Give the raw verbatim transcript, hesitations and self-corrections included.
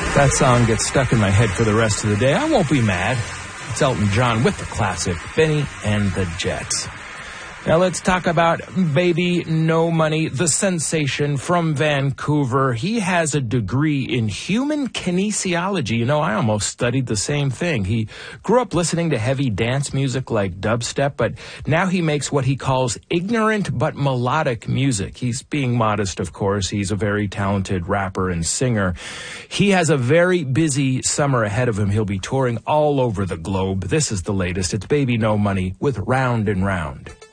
That song gets stuck in my head for the rest of the day. I won't be mad. It's Elton John with the classic Benny and the Jets. Now let's talk about Baby No Money, the sensation from Vancouver. He has a degree in human kinesiology. You know, I almost studied the same thing. He grew up listening to heavy dance music like dubstep, but now he makes what he calls ignorant but melodic music. He's being modest, of course. He's a very talented rapper and singer. He has a very busy summer ahead of him. He'll be touring all over the globe. This is the latest. It's Baby No Money with Round and Round.